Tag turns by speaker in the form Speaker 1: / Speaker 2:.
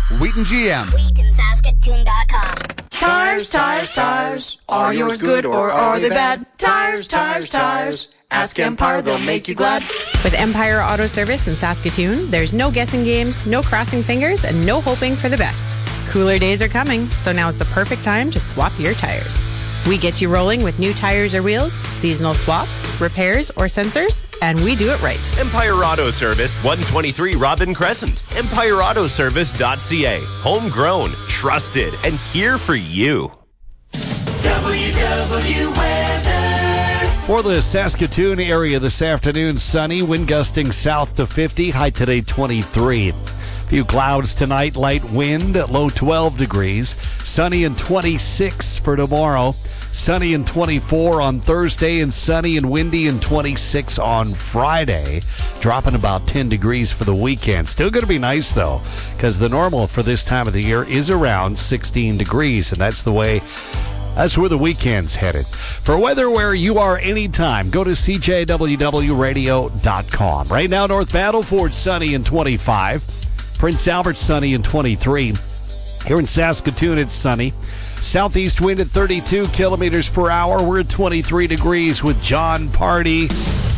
Speaker 1: Wheaton GM.
Speaker 2: WheatonSaskatoon.com.
Speaker 3: Tires, tires, tires. Are yours good or are they bad? Tires, tires, tires. Ask Empire, they'll make you glad.
Speaker 4: With Empire Auto Service in Saskatoon, there's no guessing games, no crossing fingers, and no hoping for the best. Cooler days are coming, so now's the perfect time to swap your tires. We get you rolling with new tires or wheels, seasonal swaps, repairs, or sensors, and we do it right.
Speaker 5: Empire Auto Service, 123 Robin Crescent. EmpireAutoservice.ca. Homegrown, trusted, and here for you.
Speaker 3: WW Weather.
Speaker 6: For the Saskatoon area this afternoon, sunny, wind gusting south to 50, high today 23. Few clouds tonight, light wind, low 12 degrees. Sunny and 26 for tomorrow. Sunny and 24 on Thursday, and sunny and windy and 26 on Friday. Dropping about 10 degrees for the weekend. Still going to be nice, though, because the normal for this time of the year is around 16 degrees, and that's where the weekend's headed. For weather where you are anytime, go to CJWWRadio.com. Right now, North Battleford, sunny and 25. Prince Albert, sunny and 23. Here in Saskatoon, it's sunny. Southeast wind at 32 kilometers per hour. We're at 23 degrees with John Party.